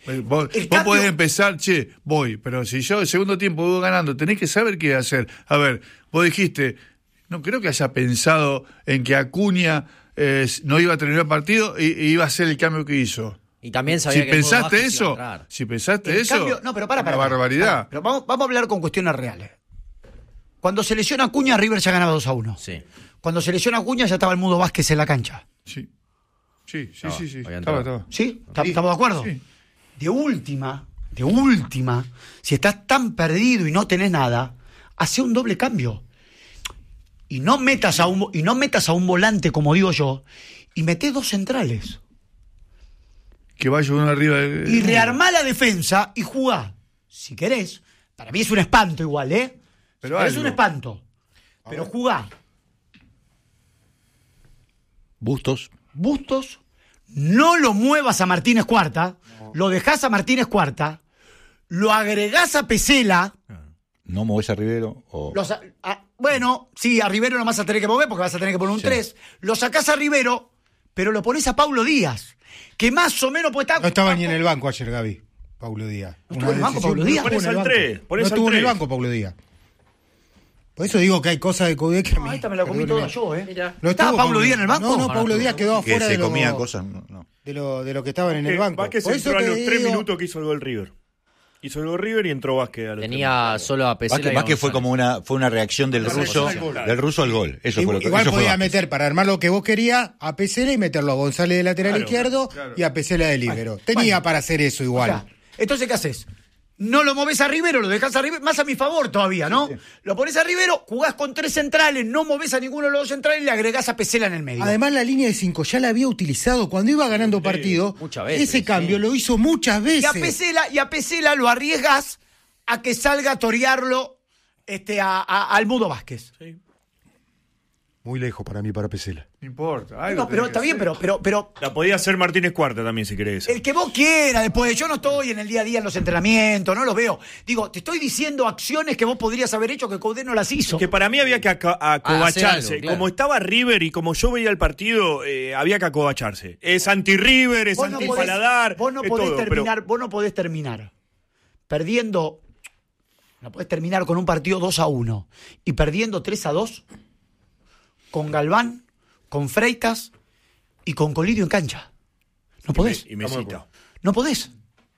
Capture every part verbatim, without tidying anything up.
Vos, vos cambio... podés empezar, che, voy, pero si yo el segundo tiempo voy ganando, tenés que saber qué hacer. A ver, vos dijiste, no creo que haya pensado en que Acuña eh, no iba a terminar el partido y, y iba a hacer el cambio que hizo. Y también sabía si que pensaste eso, si pensaste el eso, cambio, no, pero para, para, una para, barbaridad. para, pero vamos, vamos a hablar con cuestiones reales. Cuando se lesiona Acuña, River ya ganaba dos a uno. Sí. Cuando se lesiona Acuña, ya estaba el Mudo Vázquez en la cancha. Sí, sí, sí, Estaba, sí, sí. había Estaba, entrado. estaba. ¿Sí? ¿Estamos de acuerdo? Sí. De última, de última, si estás tan perdido y no tenés nada, hace un doble cambio. Y no metas a un, y no metas a un volante, como digo yo, y metés dos centrales. Que vaya uno arriba de... Y rearmá la defensa y jugá. Si querés. Para mí es un espanto igual, ¿eh? Pero Si querés, es algo. un espanto. Pero jugá. Bustos. Bustos, no lo muevas a Martínez Cuarta, no. Lo dejás a Martínez Cuarta, lo agregás a Pesela. ¿No movés a Rivero? O... Los a, a, bueno, sí, a Rivero no vas a tener que mover porque vas a tener que poner un sí. tres. Lo sacás a Rivero, pero lo pones a Paulo Díaz, que más o menos puede estar... No estaba ni en el banco ayer, Gaby, Paulo Díaz. ¿No estuvo en el banco, Paulo Díaz? Pones al tres. No estuvo en el banco, Paulo Díaz. Por eso digo que hay cosas de Coudet que a mí... No, esta me la comí toda yo, ¿eh? Mira. ¿No ¿Estaba Paulo Díaz en el banco? No, no, Paulo Díaz quedó afuera que se de, lo, comían cosas, no, no. De, lo, de lo que estaban en el banco. Vázquez Por entró eso a los te tres digo... minutos que hizo el gol River. Hizo el gol River y entró Vázquez a los Tenía solo a Pesela. Vázquez, Vázquez fue como una fue una reacción del ruso del ruso al gol. Eso fue lo que Igual eso podía fue meter para armar lo que vos querías a Pesela y meterlo a González de lateral Claro, izquierdo claro. y a Pesela de líbero. Tenía Bueno. para hacer eso igual. O sea, entonces, ¿qué haces? No lo moves a Rivero, lo dejas a Rivero, más a mi favor todavía, ¿no? Sí, sí. Lo pones a Rivero, jugás con tres centrales, no moves a ninguno de los dos centrales y le agregás a Pesela en el medio. Además, la línea de cinco ya la había utilizado cuando iba ganando partido. Muchas veces, ese cambio sí. lo hizo muchas veces. Y a Pesela, y a Pesela lo arriesgas a que salga a torearlo este, a, a, al Mudo Vázquez. Sí. Muy lejos para mí, para Pesela. No importa. Algo No, pero tenés está que bien, hacer. pero, pero, pero La podía hacer Martínez Cuarta también, si querés. el que vos quieras, después yo no estoy en el día a día en los entrenamientos, no los veo. Digo, te estoy diciendo acciones que vos podrías haber hecho que Coudet no las hizo. Que para mí había que aca- acobacharse. Ah, hacer algo, claro. Como estaba River y como yo veía el partido, eh, había que acobacharse. Es anti-River, es Vos no podés- anti-paladar. Vos no es podés todo, terminar, pero- vos no podés terminar perdiendo, no podés terminar con un partido dos a uno y perdiendo tres a dos con Galván, con Freitas y con Colidio en cancha. No podés. Y Mesita. No podés.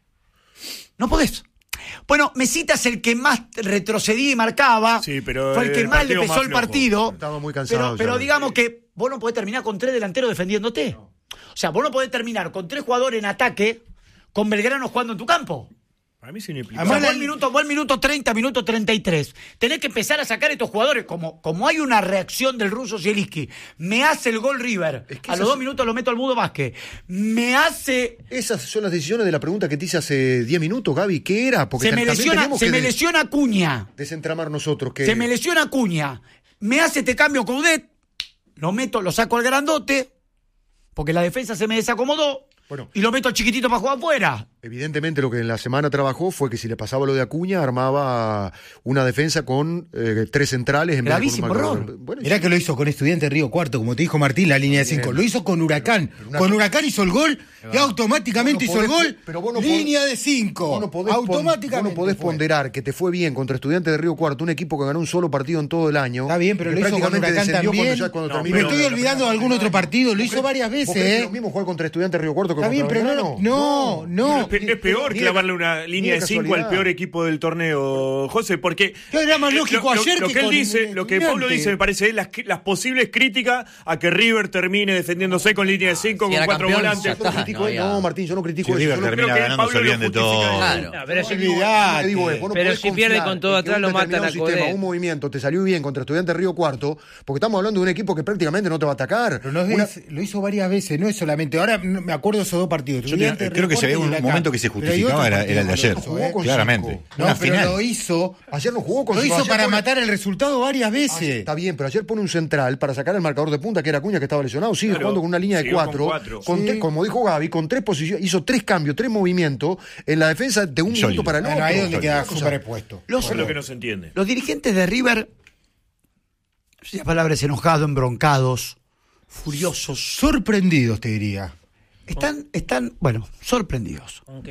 No podés. Bueno, Mesita es el que más retrocedía y marcaba. Sí, pero fue el que el más le partido pesó más el flojo. partido. Estaba muy cansado Pero, pero ya. digamos que vos no podés terminar con tres delanteros defendiéndote. O sea, vos no podés terminar con tres jugadores en ataque con Belgrano jugando en tu campo. Para mí es inexplicable. O sea, Además, vos al minuto, vos al minuto treinta, minuto treinta y tres. Tenés que empezar a sacar a estos jugadores. Como, como hay una reacción del ruso Zielinski. Me hace el gol River. Es que a los esas- dos minutos lo meto al Mudo Vázquez. Me hace. Esas son las decisiones de la pregunta que te hice hace diez minutos, Gaby. ¿Qué era? Porque Se ta- me también lesiona, tenemos se que me de- lesiona Acuña. desentramar nosotros. Que... Se me lesiona Acuña. Me hace este cambio Coudet. Lo meto, lo saco al grandote. Porque la defensa se me desacomodó. Bueno. Y lo meto al chiquitito para jugar afuera. Evidentemente lo que en la semana trabajó fue que si le pasaba lo de Acuña, armaba una defensa con eh, tres centrales en Gravísimo vez de con un error. marcador. Bueno, Mirá que lo hizo con Estudiantes Río Cuarto, como te dijo Martín, la línea de cinco. Lo hizo con Huracán. Con Huracán hizo el gol y automáticamente Vos no hizo el podés- gol. pero vos no línea podés- de cinco. Vos no podés, pon- automáticamente. vos no podés fue. ponderar que te fue bien contra Estudiantes de Río Cuarto, un equipo que ganó un solo partido en todo el año. Está bien, pero que lo hizo con prácticamente Huracán descendió también. cuando ya- cuando No, terminó. Me estoy pero- olvidando de algún otro partido. Lo hizo varias ¿Vos veces, crees que ¿eh? es lo mismo jugar contra Estudiantes de Río Cuarto que Está bien, contra pero Belgrano? no, no, no. Es pe- es peor ni de- clavarle una ni línea de de cinco al casualidad. peor equipo del torneo, José, porque Claro, era más eh, lógico lo, ayer lo que que él con dice, lo que Pablo Estudiantes. dice, me parece, es las, las posibles críticas a que River termine defendiéndose con línea de cinco, si con era cuatro campeón, volantes. ya Yo no está. critico no eso. había- No, Martín, yo no critico Si eso. River Yo no termina creo que ganando, Pablo se olvidan lo de todo. justifica. Claro. No, pero si, Olvidate. Te digo, vos no Pero podés si pierde confiar con todo en que atrás, un lo matan determinado a sistema, Coudet. un movimiento te salió bien contra Estudiantes de Río Cuarto, porque estamos hablando de un equipo que prácticamente no te va a atacar. Pero no es- Una- lo hizo varias veces, no es solamente. Ahora no- me acuerdo esos dos partidos. Yo te- Estudiantes, creo que Río se ve Cuarto y un Huracán. momento que se Pero hay justificaba, otros era, era el de partidos ayer. donde lo hizo, ¿eh? Claramente. No, Una pero final. lo hizo. Ayer no jugó con Lo hizo ayer para pone- matar el resultado varias Ayer- veces. Está bien, pero ayer pone un central para sacar el marcador de punta, que era Acuña, que estaba lesionado. Sigue Claro, jugando con una línea de siguió con cuatro. cuatro. con Sí. tres- como dijo Gaby, con tres posiciones. Hizo tres cambios, tres movimientos en la defensa de un Sólido. minuto para el Bueno, otro. ahí es donde queda O sea, superexpuesto. Los, Eso es lo que no se entiende. los dirigentes de River, esa palabra es enojados, embroncados, furiosos, Sorprendidos, te diría. están, están, bueno, sorprendidos.